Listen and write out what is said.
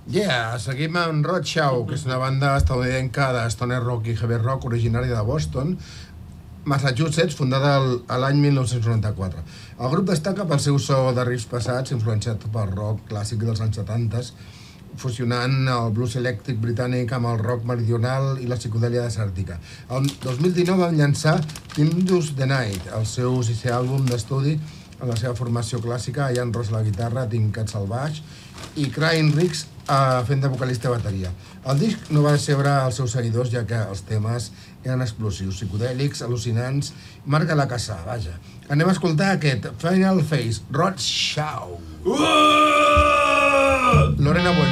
Seguim amb Roadshow, que és una banda estadounidenca de stoner rock i heavy rock originària de Boston, Massachusetts, fundada l'any 1994. El grup destaca pel seu so de riffs passats, influenciat pel rock clàssic dels anys 70, fusionant el blues elèctric britànic amb el rock meridional i la psicodèlia desèrtica. El 2019 van llançar Indus the Night, el seu sisè àlbum d'estudi, en la seva formació clàssica, Ian Ross a la guitarra, Tim Katz al baix i Craig Riggs fent de vocalista i bateria. El disc no va decebre els seus seguidors, ja que els temes eren explosius, psicodèlics, al·lucinants, marca la casa, vaja. Anem a escoltar aquest Final Phase, Roadshow. Lorena Bueno.